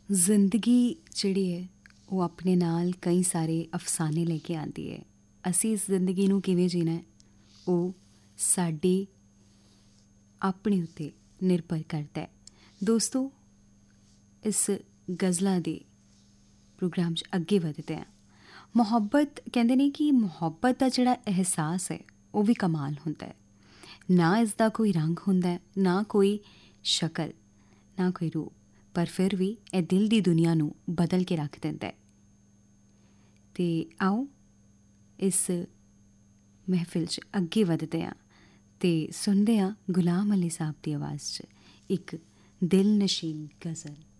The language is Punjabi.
ਜ਼ਿੰਦਗੀ ਜਿਹੜੀ ਹੈ ਉਹ ਆਪਣੇ ਨਾਲ ਕਈ ਸਾਰੇ ਅਫਸਾਨੇ ਲੈ ਕੇ ਆਉਂਦੀ ਹੈ। ਅਸੀਂ ਇਸ ਜ਼ਿੰਦਗੀ ਨੂੰ ਕਿਵੇਂ ਜੀਣਾ ਹੈ ਉਹ ਸਾਡੇ ਆਪਣੇ ਉੱਤੇ ਨਿਰਭਰ ਕਰਦਾ ਹੈ। ਦੋਸਤੋ, ਇਸ ਗਜ਼ਲਾਂ ਦੇ ਪ੍ਰੋਗਰਾਮ 'ਚ ਅੱਗੇ ਵਧਦੇ ਹਾਂ। ਮੁਹੱਬਤ ਕਹਿੰਦੇ ਨੇ ਕਿ ਮੁਹੱਬਤ ਦਾ ਜਿਹੜਾ ਅਹਿਸਾਸ ਹੈ ਉਹ ਵੀ ਕਮਾਲ ਹੁੰਦਾ ਹੈ। ਨਾ ਇਸ ਦਾ ਕੋਈ ਰੰਗ ਹੁੰਦਾ ਹੈ, ਨਾ ਕੋਈ ਸ਼ਕਲ, ਨਾ ਕੋਈ ਰੂਪ, ਪਰ ਫਿਰ ਵੀ ਇਹ ਦਿਲ ਦੀ ਦੁਨੀਆ ਨੂੰ ਬਦਲ ਕੇ ਰੱਖ ਦਿੰਦਾ ਹੈ। ਅਤੇ ਆਓ ਇਸ ਮਹਿਫਿਲ 'ਚ ਅੱਗੇ ਵਧਦੇ ਹਾਂ ਅਤੇ ਸੁਣਦੇ ਹਾਂ ਗੁਲਾਮ ਅਲੀ ਸਾਹਿਬ ਦੀ ਆਵਾਜ਼ 'ਚ ਇੱਕ ਦਿਲ ਨਸ਼ੀਨ ਗਜ਼ਲ।